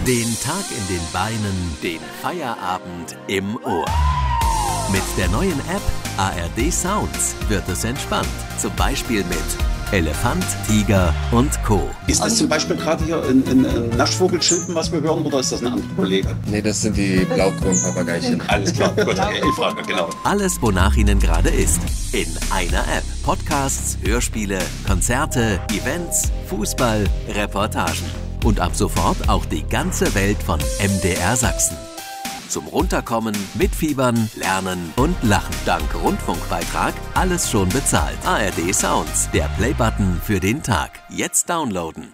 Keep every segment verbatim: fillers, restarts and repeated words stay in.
Den Tag in den Beinen, den Feierabend im Ohr. Mit der neuen App A R D Sounds wird es entspannt. Zum Beispiel mit Elefant, Tiger und Co. Ist das zum Beispiel gerade hier ein, ein, ein Naschvogelchilpen, was wir hören, oder ist das ein anderer Kollege? Nee, das sind die Blaugrund-Papageichen. Alles klar, gut, ich frage, genau. Alles, wonach Ihnen gerade ist. In einer App. Podcasts, Hörspiele, Konzerte, Events, Fußball, Reportagen. Und ab sofort auch die ganze Welt von M D R Sachsen. Zum Runterkommen, Mitfiebern, Lernen und Lachen. Dank Rundfunkbeitrag alles schon bezahlt. A R D Sounds, der Playbutton für den Tag. Jetzt downloaden.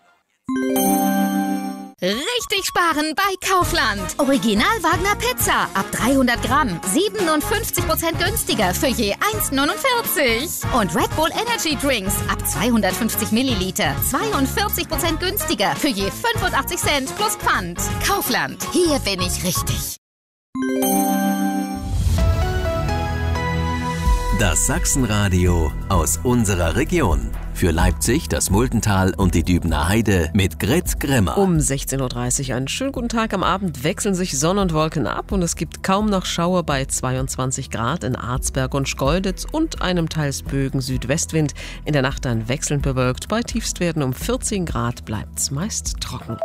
Richtig sparen bei Kaufland. Original Wagner Pizza ab dreihundert Gramm. siebenundfünfzig Prozent günstiger für je eins neunundvierzig. Und Red Bull Energy Drinks ab zweihundertfünfzig Milliliter. zweiundvierzig Prozent günstiger für je fünfundachtzig Cent plus Pfand. Kaufland. Hier bin ich richtig. Das Sachsenradio aus unserer Region. Für Leipzig, das Multental und die Dübener Heide mit Grit Grimmer. Um sechzehn Uhr dreißig, einen schönen guten Tag. Am Abend wechseln sich Sonne und Wolken ab und es gibt kaum noch Schauer bei zweiundzwanzig Grad in Arzberg und Schkeuditz und einem teils böigen Südwestwind. In der Nacht dann wechselnd bewölkt. Bei Tiefstwerten um vierzehn Grad bleibt's meist trocken.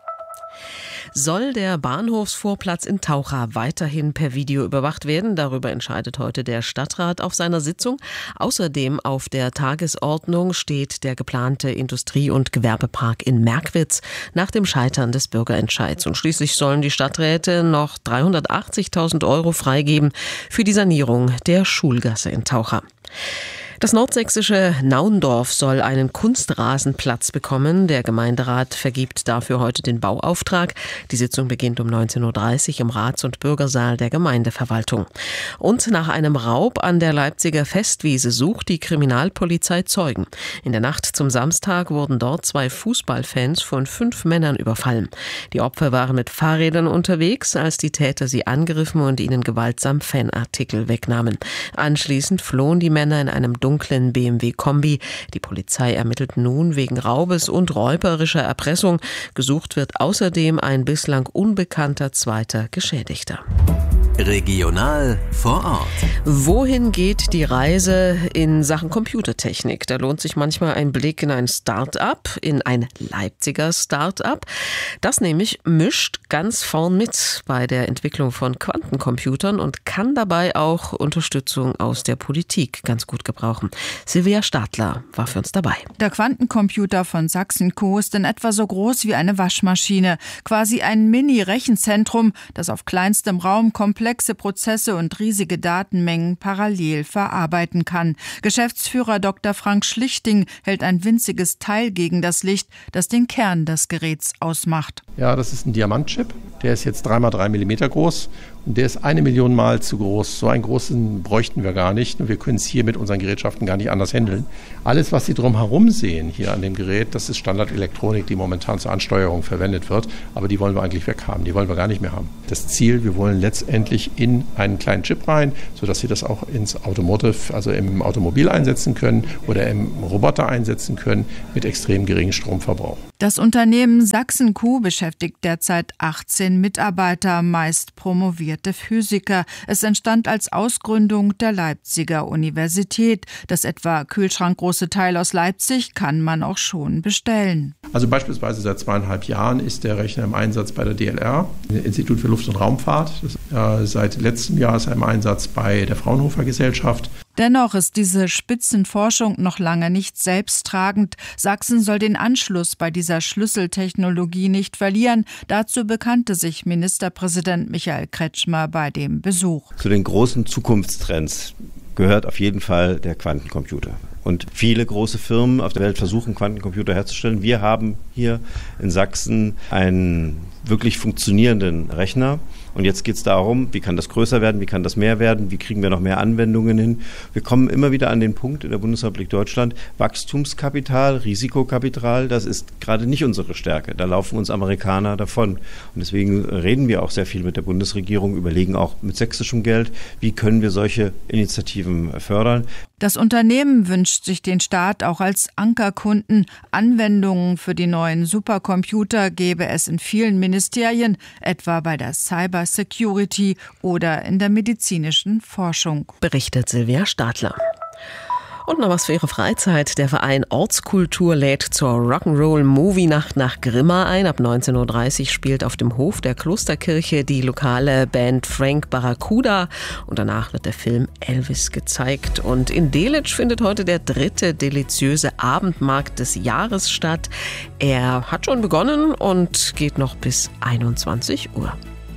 Soll der Bahnhofsvorplatz in Taucha weiterhin per Video überwacht werden? Darüber entscheidet heute der Stadtrat auf seiner Sitzung. Außerdem auf der Tagesordnung steht der geplante Industrie- und Gewerbepark in Merkwitz nach dem Scheitern des Bürgerentscheids. Und schließlich sollen die Stadträte noch dreihundertachtzigtausend Euro freigeben für die Sanierung der Schulgasse in Taucha. Das nordsächsische Naundorf soll einen Kunstrasenplatz bekommen. Der Gemeinderat vergibt dafür heute den Bauauftrag. Die Sitzung beginnt um neunzehn Uhr dreißig im Rats- und Bürgersaal der Gemeindeverwaltung. Und nach einem Raub an der Leipziger Festwiese sucht die Kriminalpolizei Zeugen. In der Nacht zum Samstag wurden dort zwei Fußballfans von fünf Männern überfallen. Die Opfer waren mit Fahrrädern unterwegs, als die Täter sie angriffen und ihnen gewaltsam Fanartikel wegnahmen. Anschließend flohen die Männer in einem dunklen B M W-Kombi. Die Polizei ermittelt nun wegen Raubes und räuberischer Erpressung. Gesucht wird außerdem ein bislang unbekannter zweiter Geschädigter. Regional vor Ort. Wohin geht die Reise in Sachen Computertechnik? Da lohnt sich manchmal ein Blick in ein Start-up, in ein Leipziger Start-up. Das nämlich mischt ganz vorn mit bei der Entwicklung von Quantencomputern und kann dabei auch Unterstützung aus der Politik ganz gut gebrauchen. Silvia Stadler war für uns dabei. Der Quantencomputer von Sachsen-Co ist in etwa so groß wie eine Waschmaschine. Quasi ein Mini-Rechenzentrum, das auf kleinstem Raum komplexe Prozesse und riesige Datenmengen parallel verarbeiten kann. Geschäftsführer Doktor Frank Schlichting hält ein winziges Teil gegen das Licht, das den Kern des Geräts ausmacht. Ja, das ist ein Diamantchip. Der ist jetzt drei mal drei Millimeter groß und der ist eine Million Mal zu groß. So einen großen bräuchten wir gar nicht und wir können es hier mit unseren Gerätschaften gar nicht anders handeln. Alles, was Sie drumherum sehen hier an dem Gerät, das ist Standardelektronik, die momentan zur Ansteuerung verwendet wird, aber die wollen wir eigentlich weghaben, die wollen wir gar nicht mehr haben. Das Ziel, wir wollen letztendlich in einen kleinen Chip rein, sodass Sie das auch ins Automotive, also im Automobil einsetzen können oder im Roboter einsetzen können mit extrem geringem Stromverbrauch. Das Unternehmen Sachsen-Co beschäftigt derzeit achtzehn Mitarbeiter, meist promovierte Physiker. Es entstand als Ausgründung der Leipziger Universität. Das etwa kühlschrankgroße Teil aus Leipzig kann man auch schon bestellen. Also beispielsweise seit zweieinhalb Jahren ist der Rechner im Einsatz bei der D L R, dem Institut für Luft- und Raumfahrt. Das, äh, seit letztem Jahr ist er im Einsatz bei der Fraunhofer Gesellschaft. Dennoch ist diese Spitzenforschung noch lange nicht selbsttragend. Sachsen soll den Anschluss bei dieser Schlüsseltechnologie nicht verlieren. Dazu bekannte sich Ministerpräsident Michael Kretschmer bei dem Besuch. Zu den großen Zukunftstrends gehört auf jeden Fall der Quantencomputer. Und viele große Firmen auf der Welt versuchen, Quantencomputer herzustellen. Wir haben hier in Sachsen einen wirklich funktionierenden Rechner. Und jetzt geht es darum, wie kann das größer werden, wie kann das mehr werden, wie kriegen wir noch mehr Anwendungen hin. Wir kommen immer wieder an den Punkt in der Bundesrepublik Deutschland, Wachstumskapital, Risikokapital, das ist gerade nicht unsere Stärke. Da laufen uns Amerikaner davon. Und deswegen reden wir auch sehr viel mit der Bundesregierung, überlegen auch mit sächsischem Geld, wie können wir solche Initiativen fördern. Das Unternehmen wünscht sich den Staat auch als Ankerkunden. Anwendungen für die neuen Supercomputer gäbe es in vielen Ministerien, etwa bei der Cybersecurity oder in der medizinischen Forschung. Berichtet Silvia Stadler. Und noch was für Ihre Freizeit. Der Verein Ortskultur lädt zur Rock'n'Roll-Movie-Nacht nach Grimma ein. Ab neunzehn Uhr dreißig spielt auf dem Hof der Klosterkirche die lokale Band Frank Barracuda. Und danach wird der Film Elvis gezeigt. Und in Delitzsch findet heute der dritte deliziöse Abendmarkt des Jahres statt. Er hat schon begonnen und geht noch bis einundzwanzig Uhr.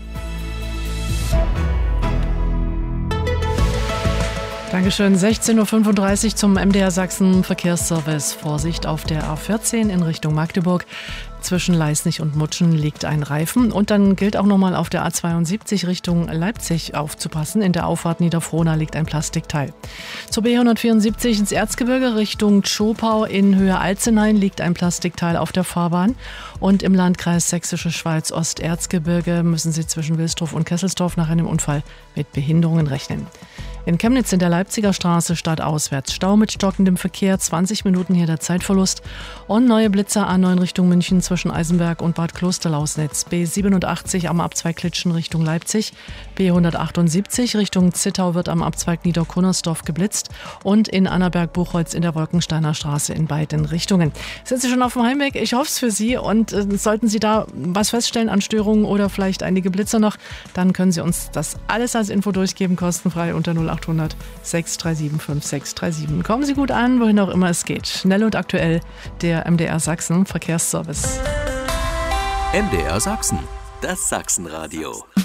Dankeschön. sechzehn Uhr fünfunddreißig zum M D R Sachsen Verkehrsservice. Vorsicht auf der A vierzehn in Richtung Magdeburg. Zwischen Leisnig und Mutschen liegt ein Reifen. Und dann gilt auch nochmal auf der A zweiundsiebzig Richtung Leipzig aufzupassen. In der Auffahrt Niederfrohna liegt ein Plastikteil. Zur B hundertvierundsiebzig ins Erzgebirge Richtung Tschopau in Höhe Alzenhain liegt ein Plastikteil auf der Fahrbahn. Und im Landkreis Sächsische Schweiz Osterzgebirge müssen Sie zwischen Wilsdruf und Kesselsdorf nach einem Unfall mit Behinderungen rechnen. In Chemnitz in der Leipziger Straße stadtauswärts Stau mit stockendem Verkehr, zwanzig Minuten hier der Zeitverlust. Und neue Blitzer A neun Richtung München zwischen Eisenberg und Bad Klosterlausnitz. B siebenundachtzig am Abzweig Klitschen Richtung Leipzig. B hundertachtundsiebzig Richtung Zittau wird am Abzweig Niederkunnersdorf geblitzt. Und in Annaberg-Buchholz in der Wolkensteiner Straße in beiden Richtungen. Sind Sie schon auf dem Heimweg? Ich hoffe es für Sie. Und äh, sollten Sie da was feststellen an Störungen oder vielleicht einige Blitzer noch, dann können Sie uns das alles als Info durchgeben, kostenfrei unter null acht hundert sechs drei sieben fünf sechs drei sieben. Kommen Sie gut an, wohin auch immer es geht. Schnell und aktuell, der M D R Sachsen Verkehrsservice. M D R Sachsen, das Sachsenradio.